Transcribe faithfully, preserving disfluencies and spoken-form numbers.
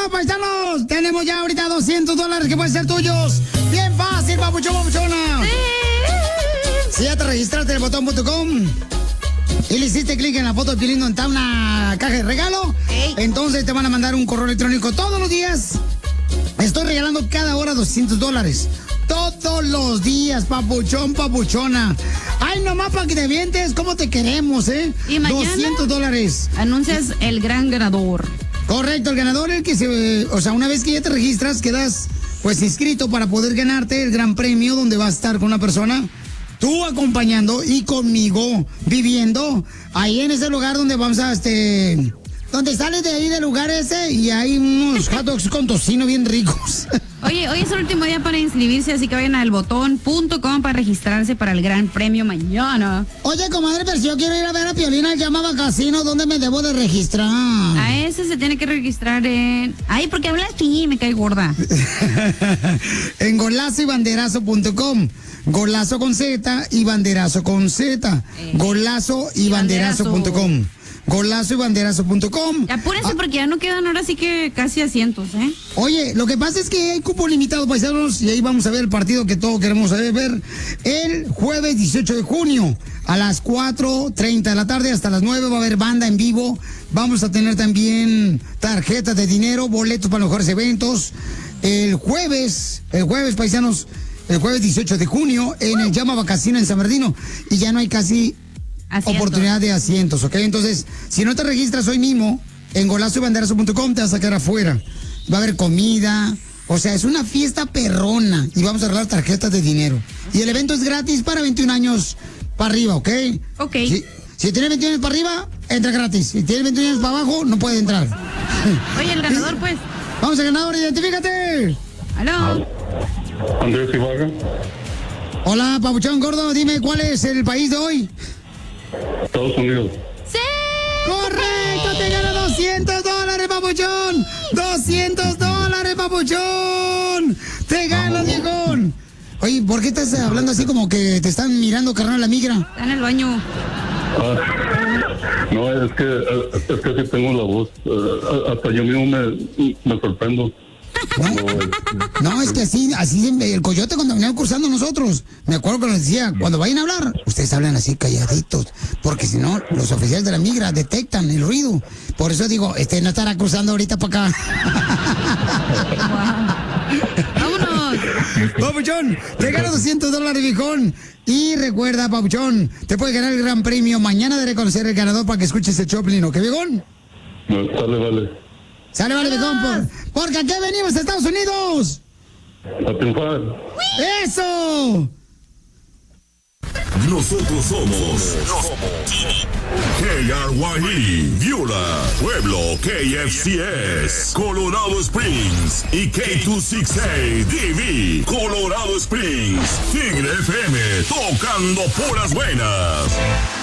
paisanos! Tenemos ya ahorita doscientos dólares que pueden ser tuyos. Bien fácil, papuchón, papuchona. Sí. Si ya te registraste en el botón punto com y le hiciste clic en la foto de Piolín donde está una caja de regalo, hey. Entonces te van a mandar un correo electrónico todos los días. Estoy regalando cada hora doscientos dólares. Todos los días, papuchón, papuchona. Ay, nomás para que te vientes, ¿cómo te queremos, eh? Y mañana doscientos dólares. Anuncias el gran ganador. Correcto, el ganador, el que se... O sea, una vez que ya te registras, quedas, pues, inscrito para poder ganarte el gran premio donde vas a estar con una persona, tú acompañando y conmigo viviendo ahí en ese lugar donde vamos a, este... Donde sales de ahí del lugar ese y hay unos hot dogs con tocino bien ricos. Oye, hoy es el último día para inscribirse, así que vayan al botón punto com para registrarse para el gran premio mañana. Oye, comadre, pero si yo quiero ir a ver a Piolín al Llamaba Casino, ¿dónde me debo de registrar? A ese se tiene que registrar en... Ay, porque hablas así, me cae gorda. En golazo y banderazo punto com. Golazo con Z y banderazo con Z. Eh, golazo y banderazo punto com. Golazo y banderazo punto com. Apúrense ah, porque ya no quedan ahora sí que casi asientos, ¿eh? Oye, lo que pasa es que hay cupo limitado, paisanos, y ahí vamos a ver el partido que todos queremos ver el jueves dieciocho de junio a las cuatro treinta de la tarde hasta las nueve va a haber banda en vivo. Vamos a tener también tarjetas de dinero, boletos para los mejores eventos. El jueves, el jueves, paisanos, el jueves dieciocho de junio en el Llamaba Casino en San Bernardino y ya no hay casi asientos. Oportunidad de asientos, ¿ok? Entonces, si no te registras hoy mismo en golazo y banderazo punto com, te vas a quedar afuera. Va a haber comida, o sea, es una fiesta perrona y vamos a regalar tarjetas de dinero. Y el evento es gratis para veintiún años para arriba, ¿ok? Ok. Si, si tienes veintiún años para arriba, entra gratis. Si tienes veintiún años para abajo, no puede entrar. Oye, el ganador, pues. Vamos al ganador, identifícate. Aló. Andrés Ibarra. Hola, papuchón gordo, dime cuál es el país de hoy. Estados Unidos. ¡Sí! ¡Correcto! ¡Te gana doscientos dólares, papuchón! ¡doscientos dólares, papuchón! ¡Te ganas, viejón! Oye, ¿por qué estás hablando así como que te están mirando, carnal, la migra? Está en el baño. Ah, no, es que, es que sí tengo la voz. Uh, hasta yo mismo me, me sorprendo. ¿No? No, es que así, así el coyote cuando venía cursando nosotros, me acuerdo que nos decía, cuando vayan a hablar, ustedes hablan así calladitos, porque si no, los oficiales de la migra detectan el ruido. Por eso digo, este no estará cruzando ahorita para acá. ¡Vámonos! Papuchón, te gano doscientos dólares, viejón. Y recuerda, Papuchón, te puede ganar el gran premio. Mañana de reconocer el ganador para que escuches el Choplin, ¿ok, viejón? No, sale, vale. Sale, vale, viejón, por, porque aquí venimos a Estados Unidos. A triunfar. ¡Eso! Nosotros somos K R Y E, Viola, Pueblo, K F C S, Colorado Springs y K doscientos sesenta y seis D V, Colorado Springs. Tigre F M, tocando puras buenas.